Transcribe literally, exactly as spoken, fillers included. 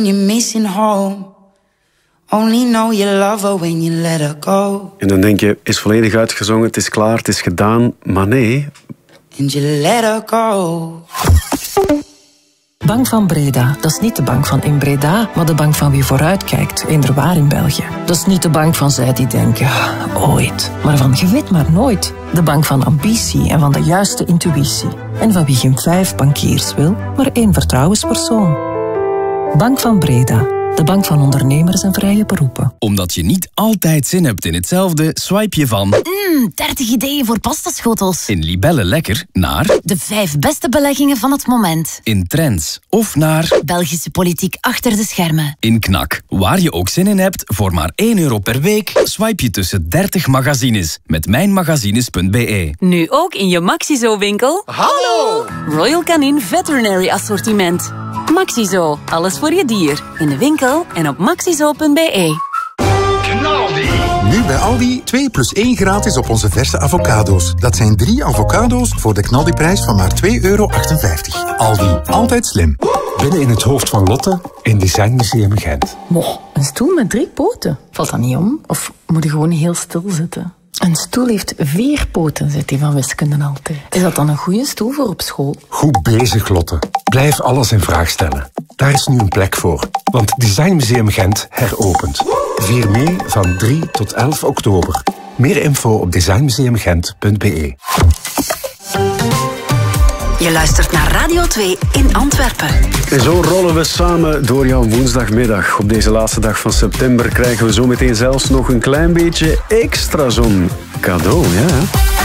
You're missing home. Only know you love her when you let her go. En dan denk je, is volledig uitgezongen, het is klaar, het is gedaan. Maar nee. And you let her go. Bank van Breda, dat is niet de bank van in Breda, maar de bank van wie vooruitkijkt, inderwaar in België. Dat is niet de bank van zij die denken, ooit, maar van je weet maar nooit. De bank van ambitie en van de juiste intuïtie. En van wie geen vijf bankiers wil, maar één vertrouwenspersoon. Bank van Breda, de bank van ondernemers en vrije beroepen. Omdat je niet altijd zin hebt in hetzelfde, swipe je van... Mmm, dertig ideeën voor pastaschotels. In Libelle Lekker naar... De vijf beste beleggingen van het moment. In Trends. Of naar... Belgische politiek achter de schermen. In Knak. Waar je ook zin in hebt, voor maar één euro per week, swipe je tussen dertig magazines. Met mijnmagazines punt be. Nu ook in je Maxizo-winkel. Hallo! Royal Canin Veterinary Assortiment. Maxizo, alles voor je dier. In de winkel en op maxizo punt be. Knaldi! Nu bij Aldi twee plus één gratis op onze verse avocado's. Dat zijn drie avocado's voor de Knaldi-prijs van maar twee euro achtenvijftig. Aldi, altijd slim. Binnen in het hoofd van Lotte in Design Museum Gent. Moch, een stoel met drie poten. Valt dat niet om? Of moet je gewoon heel stil zitten? Een stoel heeft vier poten, zegt hij van wiskunde altijd. Is dat dan een goede stoel voor op school? Goed bezig, Lotte. Blijf alles in vraag stellen. Daar is nu een plek voor. Want Design Museum Gent heropent. Vier mee van drie tot elf oktober. Meer info op design museum gent punt be. Je luistert naar Radio twee in Antwerpen. En zo rollen we samen door jouw woensdagmiddag. Op deze laatste dag van september krijgen we zo meteen zelfs nog een klein beetje extra zon cadeau, ja.